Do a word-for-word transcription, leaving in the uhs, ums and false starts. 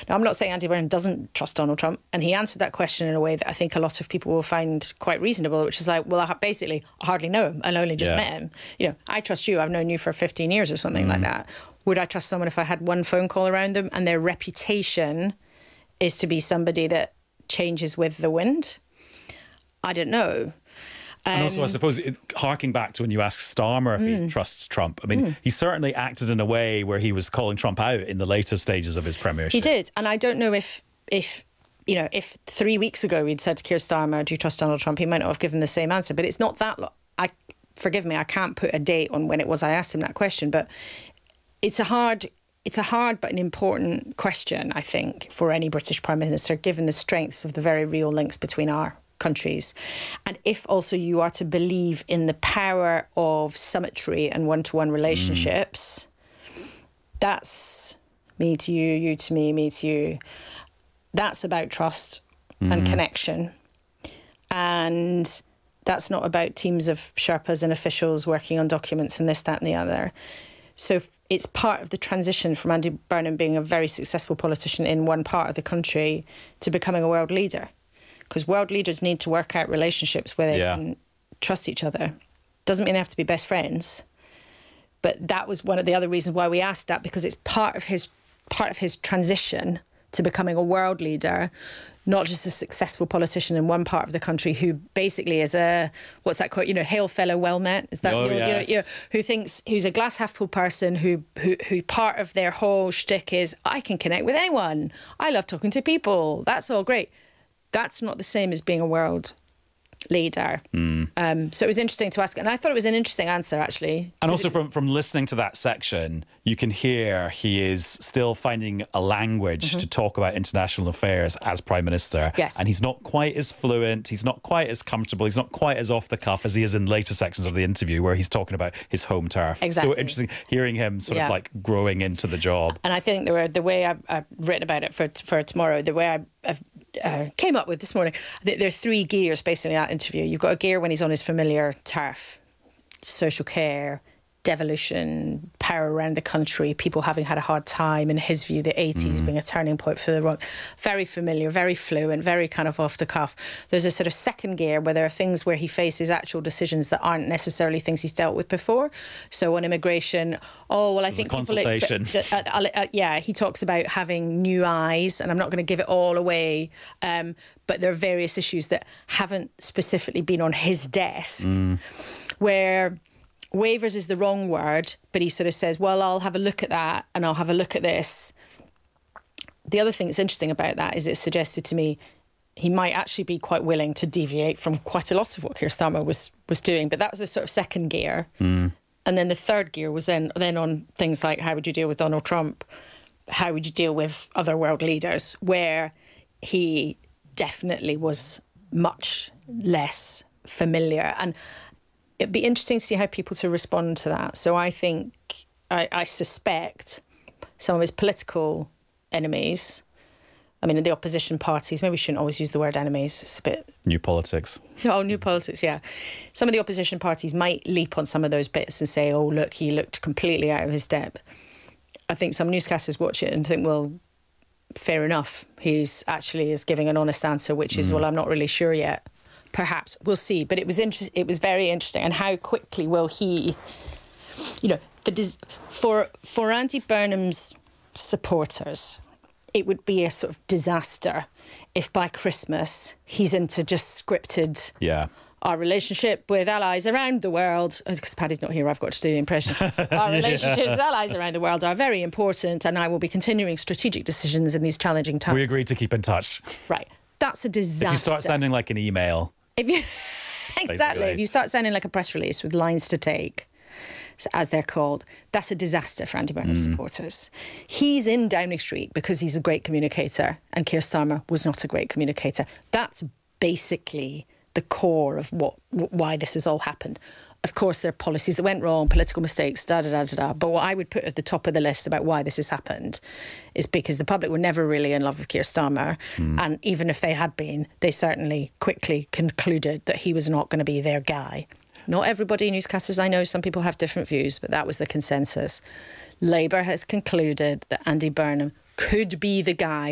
Now, I'm not saying Andy Burnham doesn't trust Donald Trump, and he answered that question in a way that I think a lot of people will find quite reasonable, which is like, well, I basically hardly know him. I only just yeah. met him. You know, I trust you. I've known you for fifteen years or something mm. like that. Would I trust someone if I had one phone call around them and their reputation is to be somebody that changes with the wind? I don't know. Um, and also, I suppose, it, harking back to when you asked Starmer if mm. he trusts Trump, I mean, mm. he certainly acted in a way where he was calling Trump out in the later stages of his premiership. He did. And I don't know if, if you know, if three weeks ago we'd said to Keir Starmer, do you trust Donald Trump? He might not have given the same answer. But it's not that long. I, forgive me, I can't put a date on when it was I asked him that question. But it's a hard... It's a hard but an important question, I think, for any British Prime Minister, given the strengths of the very real links between our countries. And if also you are to believe in the power of symmetry and one-to-one relationships, mm. that's me to you, you to me, me to you. That's about trust mm. and connection. And that's not about teams of Sherpas and officials working on documents and this, that and the other. So it's part of the transition from Andy Burnham being a very successful politician in one part of the country to becoming a world leader. Because world leaders need to work out relationships where they yeah. can trust each other. Doesn't mean they have to be best friends. But that was one of the other reasons why we asked that, because it's part of his part of his transition to becoming a world leader, not just a successful politician in one part of the country who basically is a, what's that called, you know, hail fellow well met? Is that, oh, you know, yes. you know, who thinks, who's a glass half full person who, who, who part of their whole shtick is, I can connect with anyone. I love talking to people. That's all great. That's not the same as being a world leader. Mm. Um, so it was interesting to ask. And I thought it was an interesting answer, actually. And also it, from, from listening to that section, you can hear he is still finding a language mm-hmm. to talk about international affairs as Prime Minister. Yes. And he's not quite as fluent. He's not quite as comfortable. He's not quite as off the cuff as he is in later sections of the interview where he's talking about his home turf. Exactly. So interesting hearing him sort yeah. of like growing into the job. And I think the, were, the way I've, I've written about it for, for tomorrow, the way I, I've Uh, came up with this morning. There are three gears basically in that interview. You've got a gear when he's on his familiar turf, social care, devolution, power around the country, people having had a hard time, in his view, the eighties mm. being a turning point for the road. Very familiar, very fluent, very kind of off the cuff. There's a sort of second gear where there are things where he faces actual decisions that aren't necessarily things he's dealt with before. So on immigration, oh, well, I There's think a people consultation. expect... Uh, uh, uh, yeah, he talks about having new eyes, and I'm not going to give it all away, um, but there are various issues that haven't specifically been on his desk mm. where... waivers is the wrong word, but he sort of says, well, I'll have a look at that and I'll have a look at this. The other thing that's interesting about that is it suggested to me he might actually be quite willing to deviate from quite a lot of what Keir Starmer was, was doing. But that was the sort of second gear. Mm. And then the third gear was then, then on things like how would you deal with Donald Trump? How would you deal with other world leaders? Where he definitely was much less familiar. And it'd be interesting to see how people to respond to that. So I think, I, I suspect some of his political enemies, I mean, the opposition parties, maybe we shouldn't always use the word enemies, it's a bit... New politics. Oh, new politics, yeah. Some of the opposition parties might leap on some of those bits and say, oh, look, he looked completely out of his depth. I think some newscasters watch it and think, well, fair enough. He's actually is giving an honest answer, which is, mm. well, I'm not really sure yet. Perhaps we'll see, but it was inter- It was very interesting, and how quickly will he, you know, the dis- for for Andy Burnham's supporters, it would be a sort of disaster if by Christmas he's into just scripted. Yeah. Our relationship with allies around the world, because Paddy's not here, I've got to do the impression. Our relationships yeah. with allies around the world are very important, and I will be continuing strategic decisions in these challenging times. We agreed to keep in touch. Right. That's a disaster. If you start sounding like an email. If you, exactly. Basically. If you start sounding like a press release with lines to take, as they're called, that's a disaster for Andy Burnham's mm. supporters. He's in Downing Street because he's a great communicator, and Keir Starmer was not a great communicator. That's basically the core of what why this has all happened. Of course, there are policies that went wrong, political mistakes, da da da da da. But what I would put at the top of the list about why this has happened is because the public were never really in love with Keir Starmer, mm. and even if they had been, they certainly quickly concluded that he was not going to be their guy. Not everybody, newscasters, I know some people have different views, but that was the consensus. Labour has concluded that Andy Burnham could be the guy